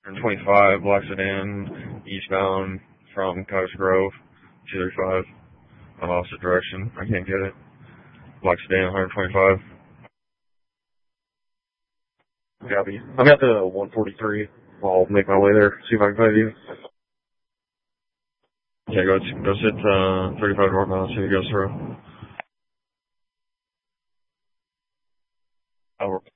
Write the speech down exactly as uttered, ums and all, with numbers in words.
one twenty-five, Black Sedan, eastbound from Cottage Grove, two thirty-five, on opposite direction. I can't get it. Black Sedan, one twenty-five. Copy. I'm at the one forty-three. I'll make my way there, see if I can find you. Yeah, go, go sit, uh, thirty-five northbound, see if it goes through. Over.